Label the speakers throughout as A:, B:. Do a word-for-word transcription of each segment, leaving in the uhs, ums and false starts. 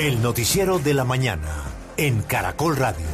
A: El noticiero de la mañana en Caracol Radio.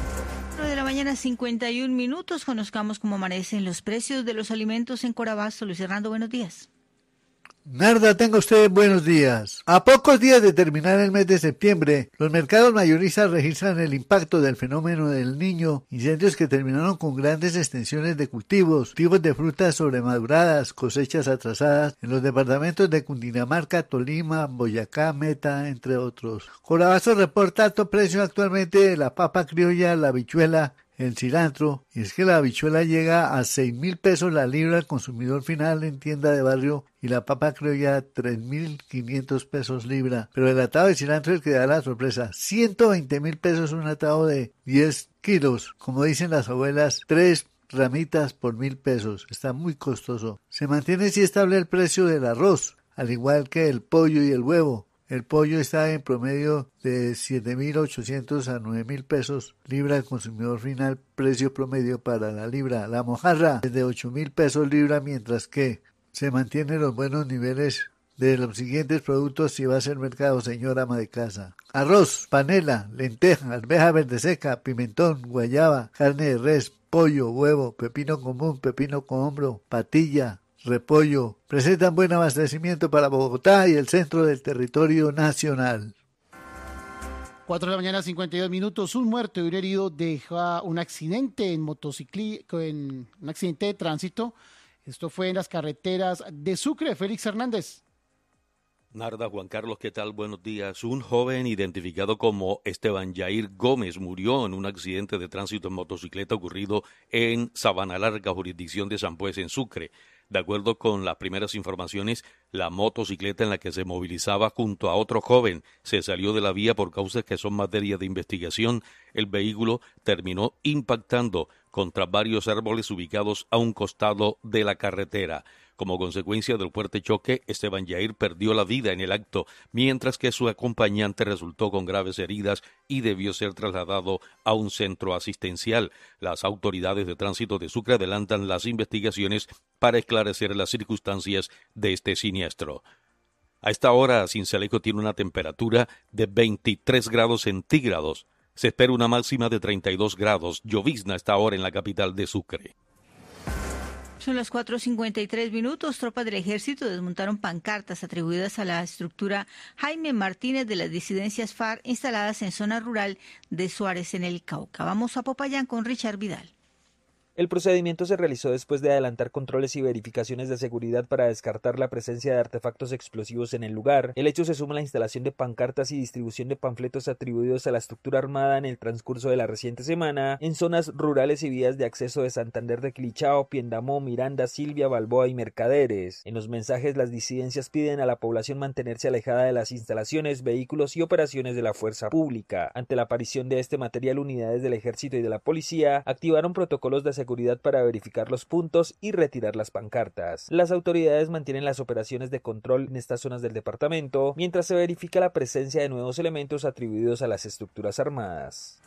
B: De la mañana, cincuenta y un minutos. Conozcamos cómo amanecen los precios de los alimentos en Corabasto. Luis Hernando, buenos días.
C: Narda, tenga usted buenos días. A pocos días de terminar el mes de septiembre, los mercados mayoristas registran el impacto del fenómeno del Niño, incendios que terminaron con grandes extensiones de cultivos, tipos de frutas sobremaduradas, cosechas atrasadas en los departamentos de Cundinamarca, Tolima, Boyacá, Meta, entre otros. Corabasto reporta alto precio actualmente de la papa criolla, la habichuela, el cilantro, y es que la habichuela llega a seis mil pesos la libra al consumidor final en tienda de barrio y la papa criolla tres mil quinientos pesos libra, pero el atado de cilantro es el que da la sorpresa, ciento veinte mil pesos un atado de diez kilos, como dicen las abuelas, tres ramitas por mil pesos, está muy costoso. Se mantiene así estable el precio del arroz, al igual que el pollo y el huevo. El pollo está en promedio de siete mil ochocientos a nueve mil pesos libra al consumidor final, precio promedio para la libra. La mojarra es de ocho mil pesos libra, mientras que se mantienen los buenos niveles de los siguientes productos si va a hacer mercado, señora ama de casa. Arroz, panela, lenteja, arveja verde seca, pimentón, guayaba, carne de res, pollo, huevo, pepino común, pepino con hombro, patilla, repollo, presentan buen abastecimiento para Bogotá y el centro del territorio nacional.
D: cuatro de la mañana, cincuenta y dos minutos. Un muerto y un herido deja un accidente en motocicleta, en un accidente de tránsito. Esto fue en las carreteras de Sucre. Félix Hernández.
E: Narda, Juan Carlos, ¿qué tal? Buenos días. Un joven identificado como Esteban Yair Gómez murió en un accidente de tránsito en motocicleta ocurrido en Sabana Larga, jurisdicción de San Pues, en Sucre. De acuerdo con las primeras informaciones, la motocicleta en la que se movilizaba junto a otro joven se salió de la vía por causas que son materia de investigación. El vehículo terminó impactando contra varios árboles ubicados a un costado de la carretera. Como consecuencia del fuerte choque, Esteban Yair perdió la vida en el acto, mientras que su acompañante resultó con graves heridas y debió ser trasladado a un centro asistencial. Las autoridades de tránsito de Sucre adelantan las investigaciones para esclarecer las circunstancias de este siniestro. A esta hora, Sincelejo tiene una temperatura de veintitrés grados centígrados. Se espera una máxima de treinta y dos grados. Llovizna a esta hora en la capital de Sucre.
B: Son las cuatro cincuenta y tres minutos. Tropas del ejército desmontaron pancartas atribuidas a la estructura Jaime Martínez de las disidencias FARC instaladas en zona rural de Suárez, en el Cauca. Vamos a Popayán con Richard Vidal.
F: El procedimiento se realizó después de adelantar controles y verificaciones de seguridad para descartar la presencia de artefactos explosivos en el lugar. El hecho se suma a la instalación de pancartas y distribución de panfletos atribuidos a la estructura armada en el transcurso de la reciente semana en zonas rurales y vías de acceso de Santander de Clichao, Piendamó, Miranda, Silvia, Balboa y Mercaderes. En los mensajes, las disidencias piden a la población mantenerse alejada de las instalaciones, vehículos y operaciones de la fuerza pública. Ante la aparición de este material, unidades del ejército y de la policía activaron protocolos de seguridad seguridad para verificar los puntos y retirar las pancartas. Las autoridades mantienen las operaciones de control en estas zonas del departamento, mientras se verifica la presencia de nuevos elementos atribuidos a las estructuras armadas.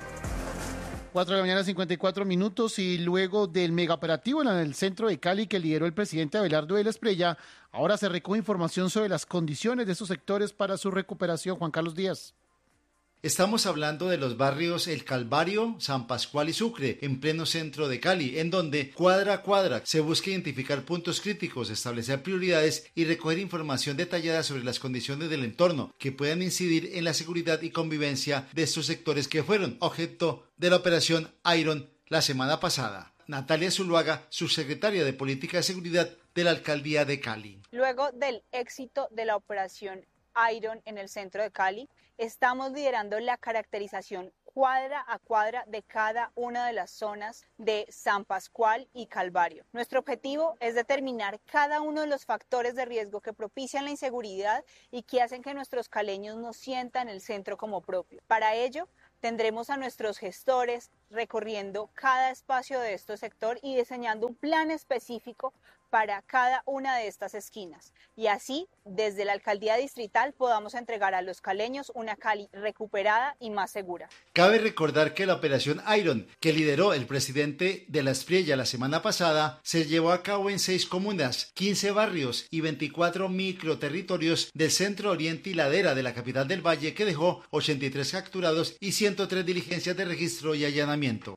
D: cuatro de la mañana, cincuenta y cuatro minutos, y luego del megaoperativo en el centro de Cali que lideró el presidente Abelardo de la Espriella, ahora se recoge información sobre las condiciones de estos sectores para su recuperación. Juan Carlos Díaz.
G: Estamos hablando de los barrios El Calvario, San Pascual y Sucre, en pleno centro de Cali, en donde cuadra a cuadra se busca identificar puntos críticos, establecer prioridades y recoger información detallada sobre las condiciones del entorno que puedan incidir en la seguridad y convivencia de estos sectores que fueron objeto de la operación Iron la semana pasada. Natalia Zuluaga, subsecretaria de Política de Seguridad de la Alcaldía de Cali.
H: Luego del éxito de la operación Iron en el centro de Cali, estamos liderando la caracterización cuadra a cuadra de cada una de las zonas de San Pascual y Calvario. Nuestro objetivo es determinar cada uno de los factores de riesgo que propician la inseguridad y que hacen que nuestros caleños no sientan el centro como propio. Para ello, tendremos a nuestros gestores recorriendo cada espacio de este sector y diseñando un plan específico para cada una de estas esquinas y así desde la alcaldía distrital podamos entregar a los caleños una Cali recuperada y más segura.
G: Cabe recordar que la operación Iron, que lideró el presidente de la Espriella la semana pasada, se llevó a cabo en seis comunas, quince barrios y veinticuatro microterritorios del centro, oriente y ladera de la capital del Valle, que dejó ochenta y tres capturados y ciento tres diligencias de registro y allanamiento.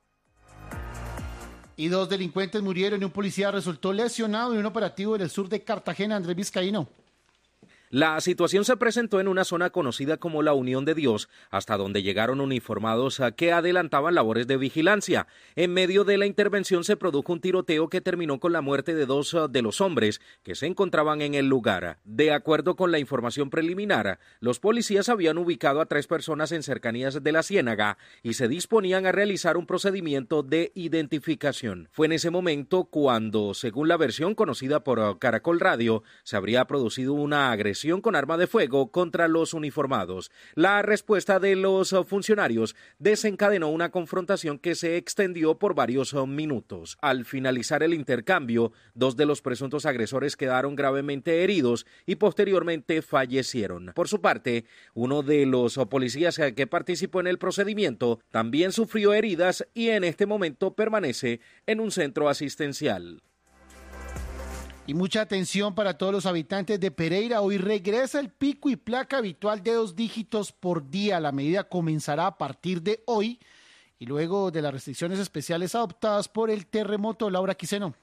D: Y dos delincuentes murieron y un policía resultó lesionado en un operativo en el sur de Cartagena. Andrés Vizcaíno.
I: La situación se presentó en una zona conocida como la Unión de Dios, hasta donde llegaron uniformados a que adelantaban labores de vigilancia. En medio de la intervención se produjo un tiroteo que terminó con la muerte de dos de los hombres que se encontraban en el lugar. De acuerdo con la información preliminar, los policías habían ubicado a tres personas en cercanías de la Ciénaga y se disponían a realizar un procedimiento de identificación. Fue en ese momento cuando, según la versión conocida por Caracol Radio, se habría producido una agresión con arma de fuego contra los uniformados. La respuesta de los funcionarios desencadenó una confrontación que se extendió por varios minutos. Al finalizar el intercambio, dos de los presuntos agresores quedaron gravemente heridos y posteriormente fallecieron. Por su parte, uno de los policías que participó en el procedimiento también sufrió heridas y en este momento permanece en un centro asistencial.
D: Y mucha atención para todos los habitantes de Pereira. Hoy regresa el pico y placa habitual de dos dígitos por día. La medida comenzará a partir de hoy y luego de las restricciones especiales adoptadas por el terremoto. Laura Quiseno.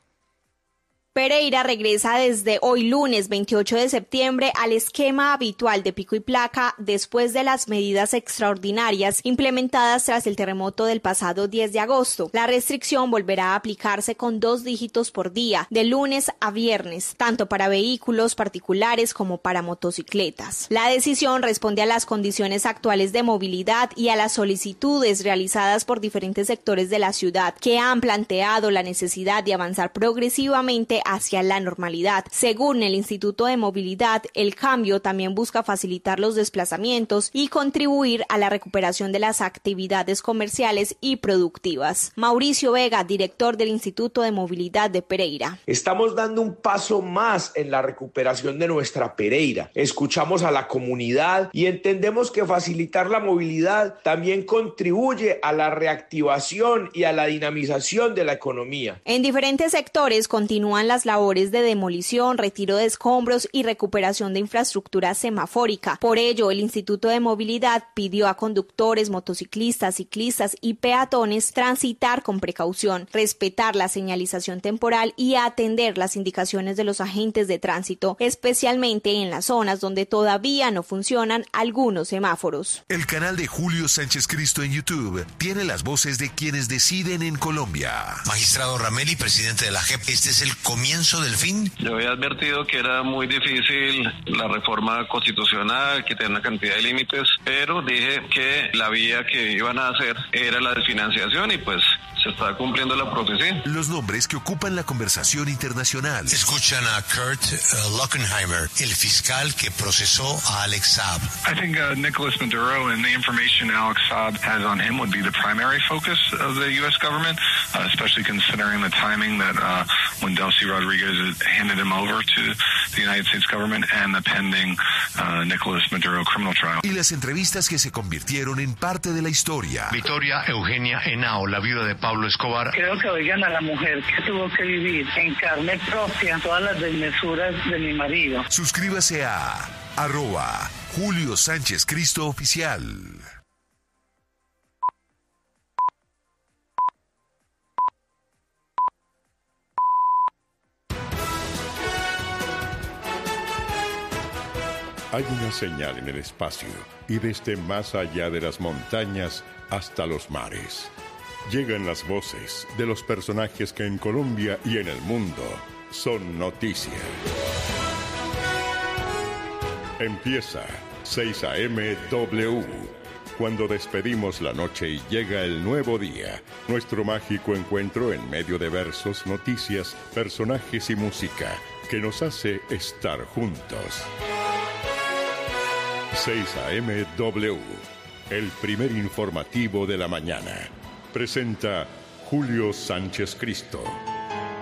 J: Pereira regresa desde hoy lunes veintiocho de septiembre al esquema habitual de pico y placa después de las medidas extraordinarias implementadas tras el terremoto del pasado diez de agosto. La restricción volverá a aplicarse con dos dígitos por día, de lunes a viernes, tanto para vehículos particulares como para motocicletas. La decisión responde a las condiciones actuales de movilidad y a las solicitudes realizadas por diferentes sectores de la ciudad que han planteado la necesidad de avanzar progresivamente hacia la normalidad. Según el Instituto de Movilidad, el cambio también busca facilitar los desplazamientos y contribuir a la recuperación de las actividades comerciales y productivas. Mauricio Vega, director del Instituto de Movilidad de Pereira.
K: Estamos dando un paso más en la recuperación de nuestra Pereira. Escuchamos a la comunidad y entendemos que facilitar la movilidad también contribuye a la reactivación y a la dinamización de la economía.
J: En diferentes sectores continúan las labores de demolición, retiro de escombros y recuperación de infraestructura semafórica. Por ello, el Instituto de Movilidad pidió a conductores, motociclistas, ciclistas y peatones transitar con precaución, respetar la señalización temporal y atender las indicaciones de los agentes de tránsito, especialmente en las zonas donde todavía no funcionan algunos semáforos.
A: El canal de Julio Sánchez Cristo en YouTube tiene las voces de quienes deciden en Colombia.
L: Magistrado Rameli, presidente de la J E P, este es el comienzo del fin.
M: Yo había advertido que era muy difícil la reforma constitucional, que tenía una cantidad de límites, pero dije que la vía que iban a hacer era la desfinanciación y pues se está cumpliendo la profecía.
A: Los nombres que ocupan la conversación internacional.
L: Escuchan a Kurt uh, Lockenheimer, el fiscal que procesó a Alex Saab.
N: I think uh, Nicolas Maduro and the information Alex Saab has on him would be the primary focus of the U S government, uh, especially considering the timing that uh, when Delcy Rodriguez handed him over to the United States government and the pending uh, Nicolas Maduro criminal trial.
A: Y las entrevistas que se convirtieron en parte de la historia.
L: Victoria Eugenia Henao, la viuda de Pablo Escobar.
O: Creo que oigan a la mujer que tuvo que vivir en carne propia todas las desmesuras de mi marido.
A: Suscríbase a arroba Julio Sánchez Cristo Oficial.
P: Hay una señal en el espacio y desde más allá de las montañas hasta los mares. Llegan las voces de los personajes que en Colombia y en el mundo son noticia. Empieza seis a eme W. Cuando despedimos la noche y llega el nuevo día, nuestro mágico encuentro en medio de versos, noticias, personajes y música que nos hace estar juntos. seis a eme W, el primer informativo de la mañana. Presenta Julio Sánchez Cristo.